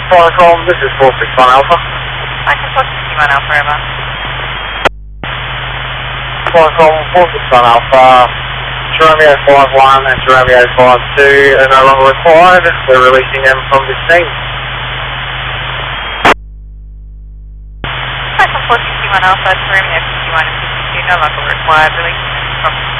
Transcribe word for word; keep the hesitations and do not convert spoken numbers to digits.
Flying from, this is four six one Alpha. I can four six one Alpha, over. Flying from four six one Alpha, Romeo five one and Romeo five two are no longer required. We're releasing them from this scene. I can four six one Alpha, Romeo fifty-one and fifty-two no longer required, releasing them from